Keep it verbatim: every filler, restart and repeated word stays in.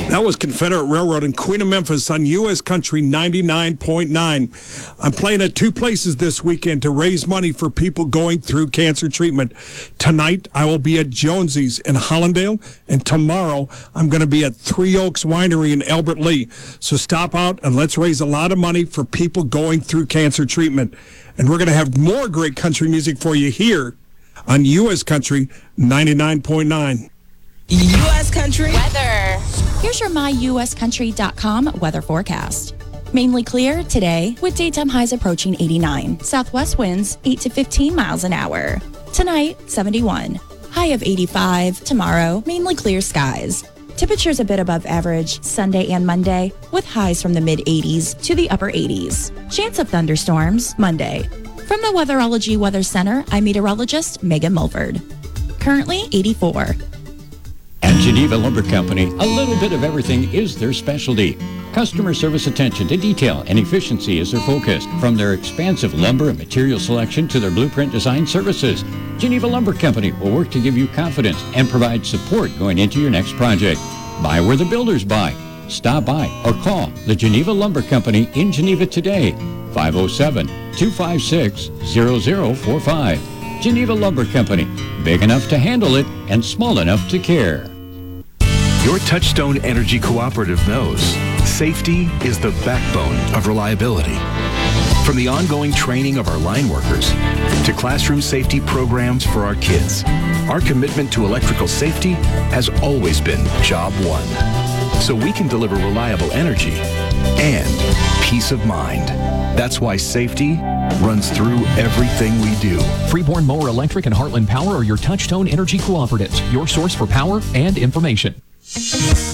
That was Confederate Railroad and Queen of Memphis on U S Country ninety-nine point nine. I'm playing at two places this weekend to raise money for people going through cancer treatment. Tonight, I will be at Jonesy's in Hollandale, and tomorrow, I'm going to be at Three Oaks Winery in Albert Lee. So stop out and let's raise a lot of money for people going through cancer treatment. And we're going to have more great country music for you here on U S Country ninety-nine point nine. U S Country weather. Here's your my U S country dot com weather forecast. Mainly clear today with daytime highs approaching eighty-nine. Southwest winds eight to fifteen miles an hour. Tonight, seventy-one. High of eighty-five. Tomorrow, mainly clear skies. Temperatures a bit above average Sunday and Monday with highs from the mid eighties to the upper eighties. Chance of thunderstorms Monday. From the Weatherology Weather Center, I'm meteorologist Megan Mulford. Currently eighty-four. At Geneva Lumber Company, a little bit of everything is their specialty. Customer service attention to detail and efficiency is their focus. From their expansive lumber and material selection to their blueprint design services, Geneva Lumber Company will work to give you confidence and provide support going into your next project. Buy where the builders buy. Stop by or call the Geneva Lumber Company in Geneva today, five oh seven, two five six, zero zero four five. Geneva Lumber Company, big enough to handle it and small enough to care. Your Touchstone Energy Cooperative knows safety is the backbone of reliability. From the ongoing training of our line workers to classroom safety programs for our kids, our commitment to electrical safety has always been job one. So we can deliver reliable energy and peace of mind. That's why safety runs through everything we do. Freeborn Mower Electric and Heartland Power are your Touchstone Energy Cooperatives, your source for power and information.